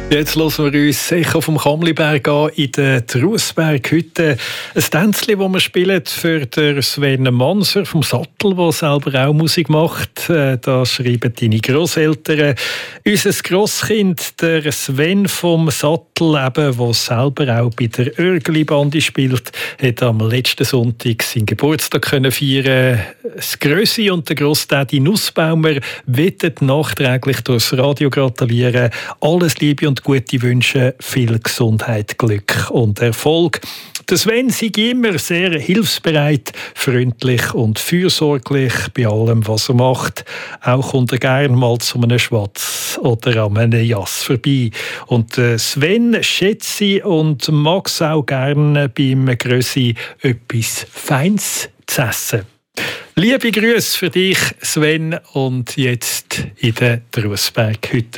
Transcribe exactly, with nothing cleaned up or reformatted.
Jetzt hören wir uns sicher vom Kamliberg an in der Trussberg. Heute ein Tänzchen, das wir spielen für den Sven Manser vom Sattel, der selber auch Musik macht. Da schreiben deine Grosseltern. Unser Grosskind, der Sven vom Sattel, eben, der selber auch bei der Örgli-Bande spielt, hat am letzten Sonntag seinen Geburtstag können feiern. Das Grössi und der Grossdaddy Nussbaumer wollen nachträglich durchs Radio gratulieren. Alles Liebe und gute Wünsche, viel Gesundheit, Glück und Erfolg. Der Sven sei immer sehr hilfsbereit, freundlich und fürsorglich bei allem, was er macht. Auch kommt er gerne mal zu einem Schwatz oder an einem Jass vorbei. Und Sven schätze und mag es auch gerne beim Grössi etwas Feins zu essen. Liebe Grüße für dich, Sven, und jetzt in der Trussberg heute.